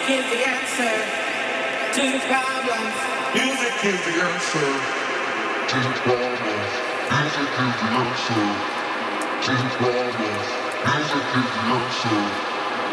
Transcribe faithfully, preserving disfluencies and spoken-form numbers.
is the answer to the problems. Music is the answer to the problems. Music is the answer to the problems. Music is the answer.